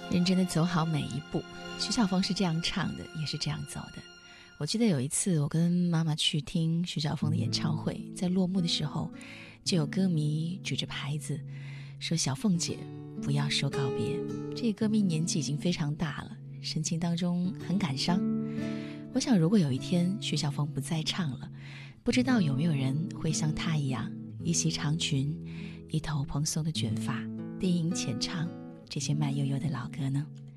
认真的走好每一步。徐小凤是这样唱的，也是这样走的。我记得有一次我跟妈妈去听徐小凤的演唱会，在落幕的时候就有歌迷举着牌子说小凤姐不要说告别。这个歌迷年纪已经非常大了，神情当中很感伤。我想如果有一天徐小凤不再唱了，不知道有没有人会像她一样一袭长裙，一头蓬松的卷发，低吟浅唱这些慢悠悠的老歌呢？